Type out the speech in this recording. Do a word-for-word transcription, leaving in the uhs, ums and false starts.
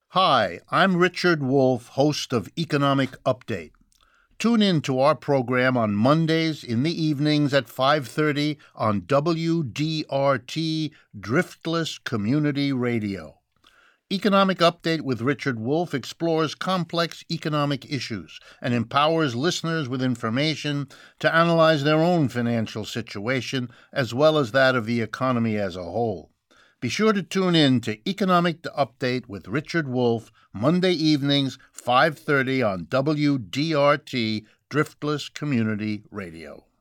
Hi, I'm Richard Wolff, host of Economic Update. Tune in to our program on Mondays in the evenings at five thirty on W D R T Driftless Community Radio. Economic Update with Richard Wolff explores complex economic issues and empowers listeners with information to analyze their own financial situation as well as that of the economy as a whole. Be sure to tune in to Economic Update with Richard Wolff, Monday evenings, five thirty on W D R T Driftless Community Radio.